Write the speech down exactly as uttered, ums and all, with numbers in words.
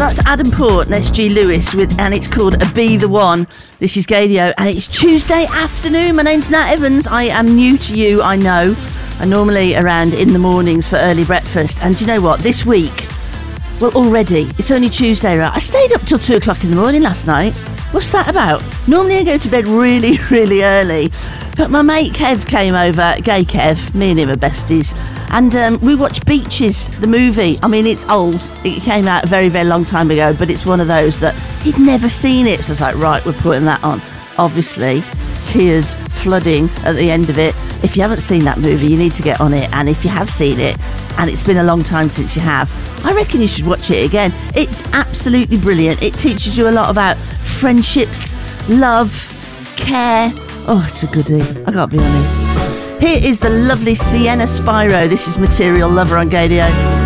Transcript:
That's Adam Port and S G Lewis with, and it's called A Be The One. This is Gaydio and it's Tuesday afternoon. My name's Nat Evans. I am new to you, I know. I'm normally around in the mornings for early breakfast. And do you know what? This week, well, already, it's only Tuesday, right? I stayed up till two o'clock in the morning last night. What's that about? Normally I go to bed really, really early. But my mate Kev came over, Gay Kev, me and him are besties, and um, we watched Beaches, the movie. I mean, it's old. It came out a very, very long time ago, but it's one of those that he'd never seen it. So I was like, right, we're putting that on. Obviously, tears flooding at the end of it. If you haven't seen that movie, you need to get on it. And if you have seen it, and it's been a long time since you have, I reckon you should watch it again. It's absolutely brilliant. It teaches you a lot about friendships, love, care. Oh, it's a goodie. I can't be honest. Here is the lovely Sienna Spyro. This is Material Lover on Gaydio.